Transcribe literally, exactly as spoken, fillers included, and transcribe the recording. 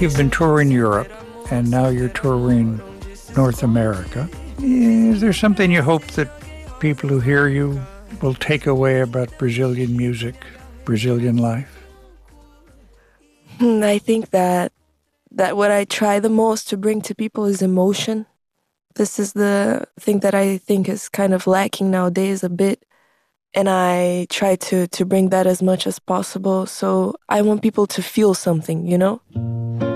You've been touring Europe, and now you're touring North America. Is there something you hope that people who hear you will take away about Brazilian music, Brazilian life? Hmm, I think that that what I try the most to bring to people is emotion. This is the thing that I think is kind of lacking nowadays a bit. And I try to to bring that as much as possible. So I want people to feel something, you know?